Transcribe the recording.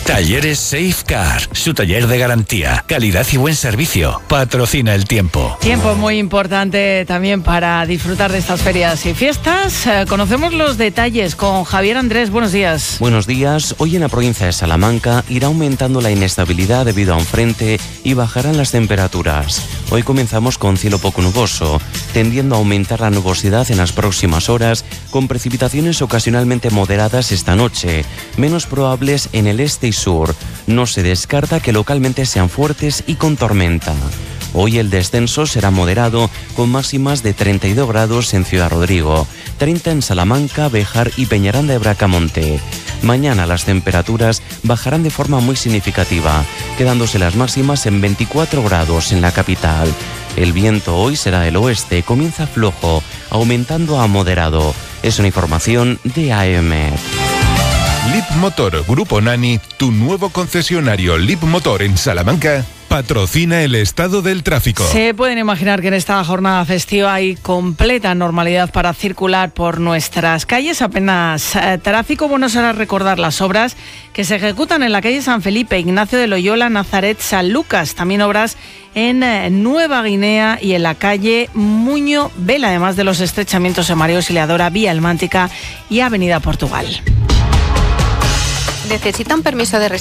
Talleres Safecar, su taller de garantía, calidad y buen servicio. Patrocina el tiempo. Tiempo muy importante también para disfrutar de estas ferias y fiestas. Conocemos los detalles con Javier Andrés. Buenos días. Buenos días. Hoy en la provincia de Salamanca irá aumentando la inestabilidad debido a un frente y bajarán las temperaturas. Hoy comenzamos con cielo poco nuboso, tendiendo a aumentar la nubosidad en las próximas horas, con precipitaciones ocasionalmente moderadas esta noche, menos probables en el este y sur. No se descarta que localmente sean fuertes y con tormenta. Hoy el descenso será moderado, con máximas de 32 grados en Ciudad Rodrigo, 30 en Salamanca, Béjar y Peñaranda de Bracamonte. Mañana las temperaturas bajarán de forma muy significativa, quedándose las máximas en 24 grados en la capital. El viento hoy será del oeste, comienza flojo, aumentando a moderado. Es una información de AEMET. LIP Motor Grupo Nani, tu nuevo concesionario LIP Motor en Salamanca, patrocina el estado del tráfico. Se pueden imaginar que en esta jornada festiva hay completa normalidad para circular por nuestras calles, apenas tráfico. Bueno será recordar las obras que se ejecutan en la calle San Felipe, Ignacio de Loyola, Nazaret, San Lucas. También obras en Nueva Guinea y en la calle Muño Vela, además de los estrechamientos en María Auxiliadora, Vía Almántica y Avenida Portugal. ¿Necesita un permiso de residencia?